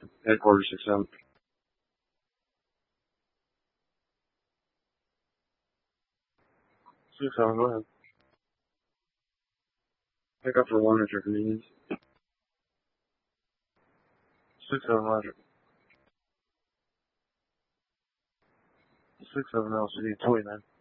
Headquarters 6-7. 6-7, go ahead. Pick up for 1 at your convenience. 6-7, Roger. 6-7 LCD, 29.